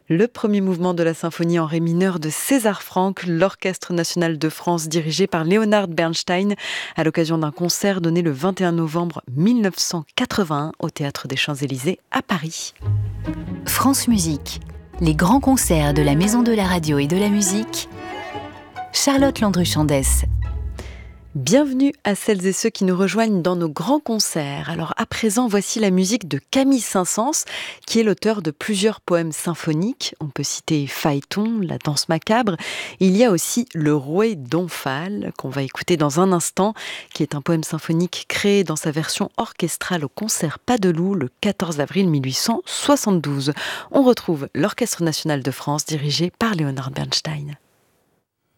Le premier mouvement de la symphonie en ré mineur de César Franck, l'Orchestre national de France dirigé par Leonard Bernstein, à l'occasion d'un concert donné le 21 novembre 1981 au Théâtre des Champs-Élysées à Paris. France Musique, les grands concerts de la Maison de la Radio et de la Musique. Charlotte Landru-Chandès. Bienvenue à celles et ceux qui nous rejoignent dans nos grands concerts. Alors à présent, voici la musique de Camille Saint-Saëns, qui est l'auteur de plusieurs poèmes symphoniques. On peut citer Phaéton, La danse macabre. Il y a aussi Le rouet d'Omphale, qu'on va écouter dans un instant, qui est un poème symphonique créé dans sa version orchestrale au concert Padeloup le 14 avril 1872. On retrouve l'Orchestre national de France dirigé par Leonard Bernstein.